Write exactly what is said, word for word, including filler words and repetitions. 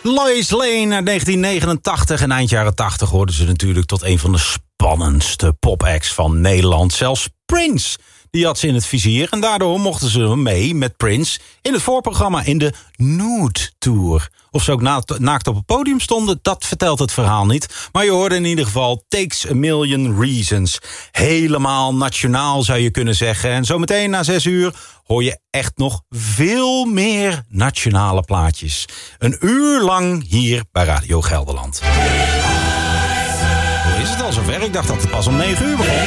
Lois Lane uit negentien negenentachtig en eind jaren tachtig hoorden ze natuurlijk tot een van de spannendste pop-acts van Nederland. Zelfs Prince, die had ze in het vizier en daardoor mochten ze mee met Prince in het voorprogramma in de Nude Tour. Of ze ook na- naakt op het podium stonden, dat vertelt het verhaal niet. Maar je hoorde in ieder geval Takes a Million Reasons. Helemaal nationaal zou je kunnen zeggen. En zometeen na zes uur hoor je echt nog veel meer nationale plaatjes. Een uur lang hier bij Radio Gelderland. Hoe is het al zover? Ik dacht dat het pas om negen uur begon.